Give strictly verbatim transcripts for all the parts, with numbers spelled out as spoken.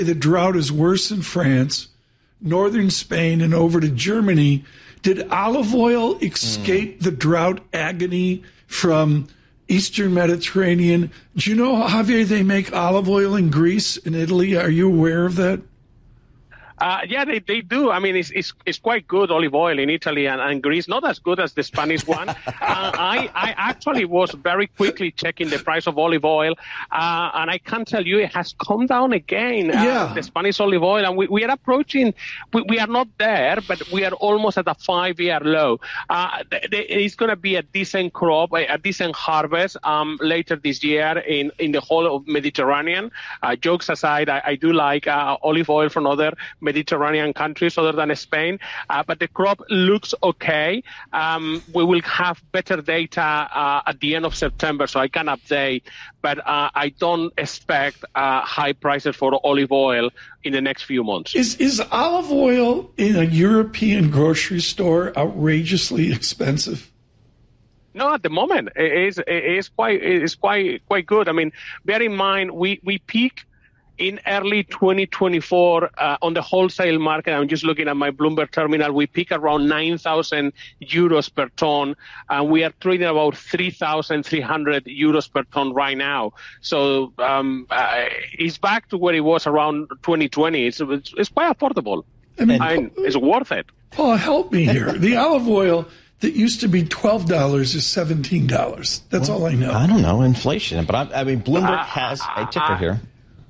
the drought is worse in France, northern Spain, and over to Germany. Did olive oil escape mm. the drought agony from Eastern Mediterranean? Do you know, Javier, they make olive oil in Greece and Italy? Are you aware of that? Uh, yeah, they, they do. I mean, it's, it's it's quite good olive oil in Italy and, and Greece. Not as good as the Spanish one. uh, I I actually was very quickly checking the price of olive oil, uh, and I can tell you it has come down again. Uh, yeah. The Spanish olive oil, and we, we are approaching. We, we are not there, but we are almost at a five-year low. Uh, th- th- it's going to be a decent crop, a, a decent harvest um, later this year in, in the whole of Mediterranean. Uh, jokes aside, I, I do like uh, olive oil from other Mediterranean countries other than Spain, uh, but the crop looks okay. Um, we will have better data uh, at the end of September, so I can update, but uh, I don't expect uh, high prices for olive oil in the next few months. Is is olive oil in a European grocery store outrageously expensive? No, at the moment it is it is quite it is quite quite good. I mean, bear in mind we we peak in early twenty twenty-four, uh, on the wholesale market. I'm just looking at my Bloomberg terminal. We peak around nine thousand euros per ton, and we are trading about three thousand three hundred euros per ton right now. So um, uh, it's back to where it was around twenty twenty. It's, it's, it's quite affordable. I mean, I mean, it's worth it. Paul, help me here. The olive oil that used to be twelve dollars is seventeen dollars. That's well, all I know. I don't know, inflation. But I, I mean, Bloomberg uh, has a ticker uh, here.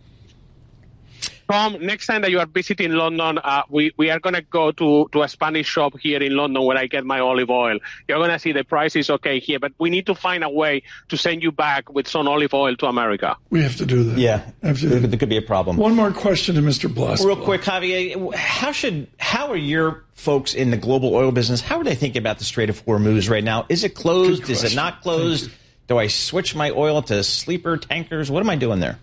Tom, next time that you are visiting London, uh, we, we are going to go to, to a Spanish shop here in London where I get my olive oil. You're going to see the price is okay here, but we need to find a way to send you back with some olive oil to America. We have to do that. Yeah, there, there could be a problem. One more question to Mister Blas. Real quick, Javier, how should how are your folks in the global oil business, how are they thinking about the Strait of Hormuz right now? Is it closed? Is it not closed? Do I switch my oil to sleeper tankers? What am I doing there?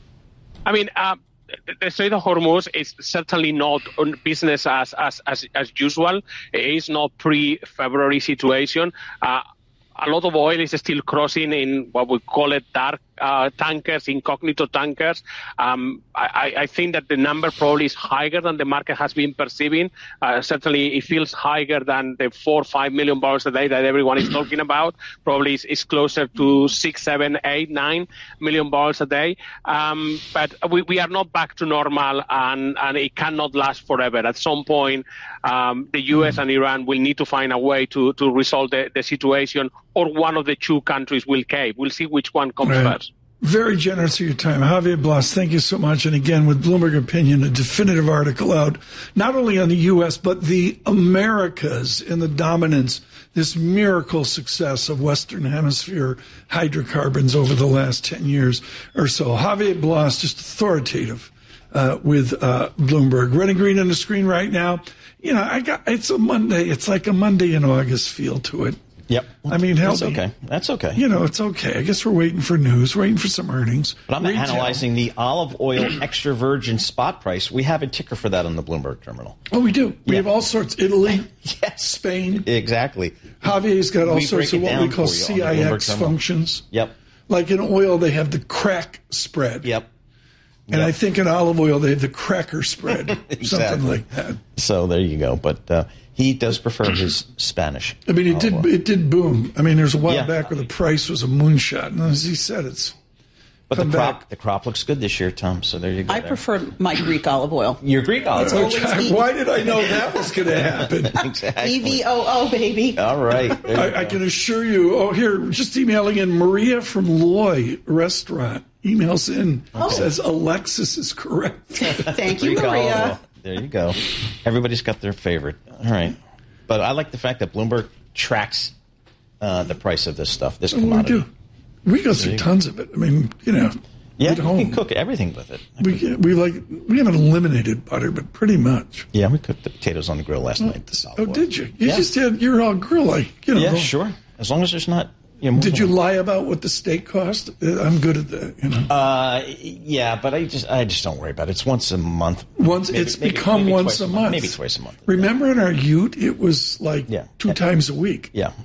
I mean, uh, the Strait of Hormuz is certainly not on business as, as, as, as usual. It is not pre-February situation. Uh, a lot of oil is still crossing in what we call it dark uh, tankers, incognito tankers. Um, I, I think that the number probably is higher than the market has been perceiving. Uh, certainly, it feels higher than the four or five million barrels a day that everyone is talking about. Probably it's, it's closer to six, seven, eight, nine million barrels a day. Um, but we, we are not back to normal, and, and it cannot last forever. At some point, um, the U S and Iran will need to find a way to, to resolve the, the situation, or one of the two countries will cave. We'll see which one comes right. first. Very generous of your time. Javier Blas, thank you so much. And again, with Bloomberg Opinion, a definitive article out, not only on the U S, but the Americas in the dominance, this miracle success of Western Hemisphere hydrocarbons over the last ten years or so. Javier Blas, just authoritative uh, with uh, Bloomberg. Red and green on the screen right now. You know, I got it's a Monday. It's like a Monday in August feel to it. Yep. I mean, help That's me. okay. That's okay. You know, it's okay. I guess we're waiting for news, waiting for some earnings. But I'm Retail. analyzing the olive oil extra virgin spot price. We have a ticker for that on the Bloomberg terminal. Oh, we do. We yeah. have all sorts. Italy, yes. Spain. Exactly. Javier's got all we sorts of what we call C I X functions. Yep. Like in oil, they have the crack spread. Yep. And yep. I think in olive oil, they have the cracker spread. exactly. Something like that. So there you go. But uh, he does prefer his Spanish. I mean, it did oil. it did boom. I mean, there's a while yeah. back where the price was a moonshot. And as he said, it's But the come crop, back. the crop looks good this year, Tom. So there you go. I there. prefer my Greek olive oil. Your Greek olive oil. Oh, why did I know that was going to happen? Exactly. E V O O, baby. All right. I, I can assure you. Oh, here, just emailing in. Maria from Loy Restaurant emails in, okay. says Alexis is correct. Thank you, Greek Maria. olive oil. There you go. Everybody's got their favorite. All right. But I like the fact that Bloomberg tracks uh, the price of this stuff, this commodity. We do. We go through tons of it. I mean, you know. Yeah, at you home. can cook everything with it. We we like we haven't eliminated butter, but pretty much. Yeah, we cooked the potatoes on the grill last oh, night. Oh, did you? You yeah. just had you're all grill like you know. Yeah, all, sure. As long as there's not. You know, did you on. lie about what the steak cost? I'm good at that. You know. Uh, yeah, but I just I just don't worry about it. It's once a month. Once maybe, it's maybe, become maybe once a month. month. Maybe twice a month. Remember in our Ute, it was like yeah. two yeah. times a week. Yeah.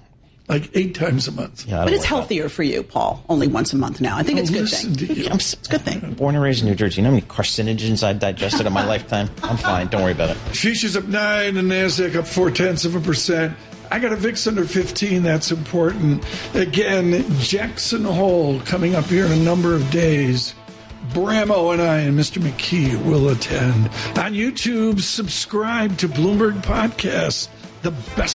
like eight times a month. Yeah, But it's healthier for you, Paul. Only once a month now. I think Oh, it's a good listen thing. to you. I'm, it's a good thing. Born and raised in New Jersey. You know how many carcinogens I've digested in my lifetime? I'm fine. Don't worry about it. Futures up nine and NASDAQ up four tenths of a percent. I got a V I X under fifteen. That's important. Again, Jackson Hole coming up here in a number of days. Bramo and I and Mister McKee will attend. On YouTube, subscribe to Bloomberg Podcasts, the best